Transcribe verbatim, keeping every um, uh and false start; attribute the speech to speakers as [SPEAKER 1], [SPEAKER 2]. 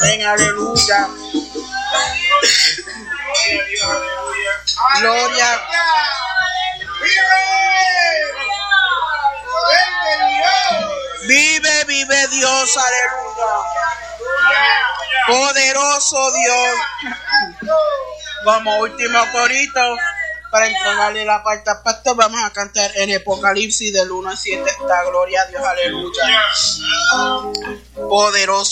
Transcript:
[SPEAKER 1] Amén, aleluya. Gloria. Vive, vive Dios, aleluya. Poderoso Dios. Vamos, último corito. Para entregarle la parte a pastor, vamos a cantar en Apocalipsis del uno al siete. Está gloria a Dios, aleluya. Poderoso.